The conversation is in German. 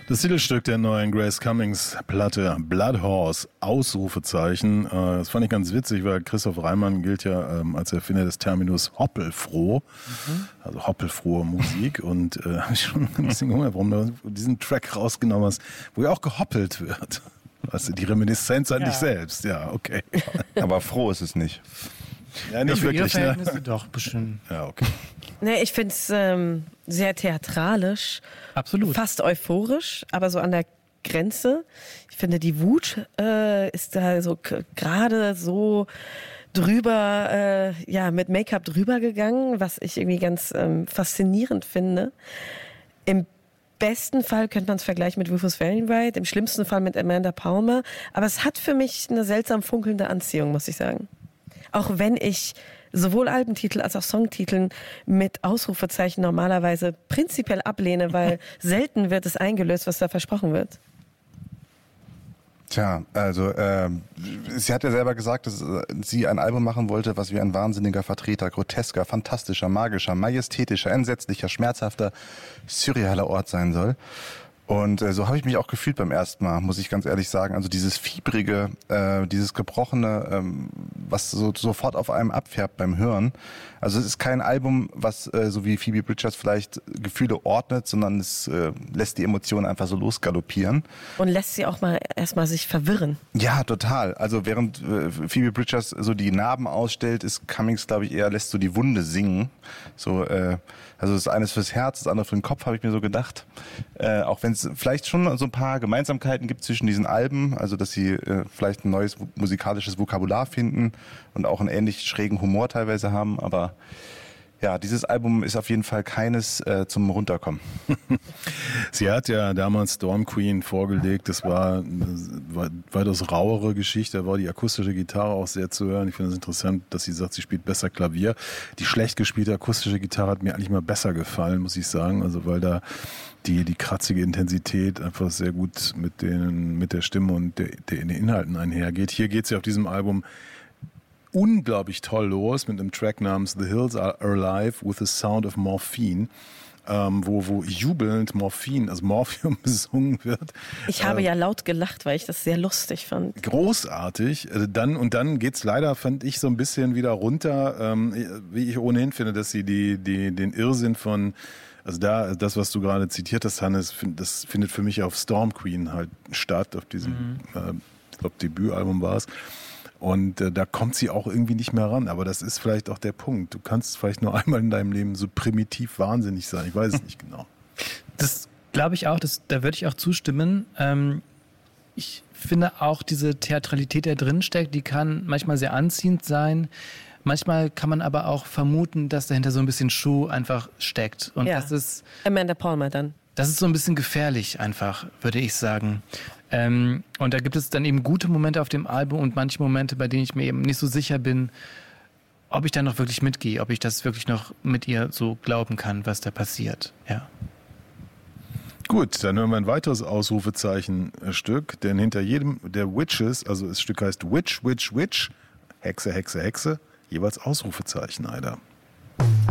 Das Titelstück der neuen Grace Cummings Platte Blood Horse, Ausrufezeichen. Das fand ich ganz witzig, weil Christoph Reimann gilt ja als Erfinder des Terminus hoppelfroh, also hoppelfrohe Musik. Und habe ich schon ein bisschen gewundert, warum du diesen Track rausgenommen hast, wo ja auch gehoppelt wird. Also die Reminiszenz an dich selbst, ja, okay. Aber froh ist es nicht. Ja, nicht wirklich, ne? Doch, bestimmt. Ja, okay. Nee, ich finde es sehr theatralisch. Absolut. Fast euphorisch, aber so an der Grenze. Ich finde, die Wut ist da so gerade so drüber, mit Make-up drüber gegangen, was ich irgendwie ganz faszinierend finde. Im besten Fall könnte man es vergleichen mit Rufus Wainwright, im schlimmsten Fall mit Amanda Palmer. Aber es hat für mich eine seltsam funkelnde Anziehung, muss ich sagen. Auch wenn ich sowohl Albentitel als auch Songtiteln mit Ausrufezeichen normalerweise prinzipiell ablehne, weil selten wird es eingelöst, was da versprochen wird. Tja, also sie hat ja selber gesagt, dass sie ein Album machen wollte, was wie ein wahnsinniger Vertreter grotesker, fantastischer, magischer, majestätischer, entsetzlicher, schmerzhafter, surrealer Ort sein soll. Und so habe ich mich auch gefühlt beim ersten Mal, muss ich ganz ehrlich sagen. Also dieses Fiebrige, dieses Gebrochene, was so sofort auf einem abfärbt beim Hören. Also es ist kein Album, was so wie Phoebe Bridgers vielleicht Gefühle ordnet, sondern es lässt die Emotionen einfach so losgaloppieren. Und lässt sie auch mal erstmal sich verwirren. Ja, total. Also während Phoebe Bridgers so die Narben ausstellt, ist Cummings, glaube ich, eher lässt so die Wunde singen. So, also das eine ist fürs Herz, das andere für den Kopf, habe ich mir so gedacht. Auch wenn es vielleicht schon so ein paar Gemeinsamkeiten gibt zwischen diesen Alben, also dass sie vielleicht ein neues musikalisches Vokabular finden und auch einen ähnlich schrägen Humor teilweise haben, aber ja, dieses Album ist auf jeden Fall keines zum Runterkommen. Sie hat ja damals Storm Queen vorgelegt, das war weitaus rauere Geschichte, da war die akustische Gitarre auch sehr zu hören. Ich finde es interessant, dass sie sagt, sie spielt besser Klavier. Die schlecht gespielte akustische Gitarre hat mir eigentlich mal besser gefallen, muss ich sagen, also weil da die kratzige Intensität einfach sehr gut mit der Stimme und den Inhalten einhergeht. Hier geht es ja auf diesem Album unglaublich toll los mit einem Track namens The Hills Are Alive with the Sound of Morphine, wo jubelnd Morphin, also Morphium besungen wird. Ich habe ja laut gelacht, weil ich das sehr lustig fand. Großartig. Dann geht's leider, fand ich, so ein bisschen wieder runter, wie ich ohnehin finde, dass sie den Irrsinn von, also das, was du gerade zitiert hast, Hannes, das findet für mich auf Storm Queen halt statt, auf diesem, ich glaube, Debütalbum war es. Und da kommt sie auch irgendwie nicht mehr ran. Aber das ist vielleicht auch der Punkt. Du kannst vielleicht nur einmal in deinem Leben so primitiv wahnsinnig sein. Ich weiß es nicht genau. Das glaube ich auch. Da würde ich auch zustimmen. Ich finde auch diese Theatralität, die da drin steckt, die kann manchmal sehr anziehend sein. Manchmal kann man aber auch vermuten, dass dahinter so ein bisschen Schuh einfach steckt. Und ja, das ist Amanda Palmer dann. Das ist so ein bisschen gefährlich einfach, würde ich sagen. Und da gibt es dann eben gute Momente auf dem Album und manche Momente, bei denen ich mir eben nicht so sicher bin, ob ich da noch wirklich mitgehe, ob ich das wirklich noch mit ihr so glauben kann, was da passiert. Ja. Gut, dann hören wir ein weiteres Ausrufezeichen-Stück, denn hinter jedem der Witches, also das Stück heißt Witch, Witch, Witch, Hexe, Hexe, Hexe, jeweils Ausrufezeichen, Alter.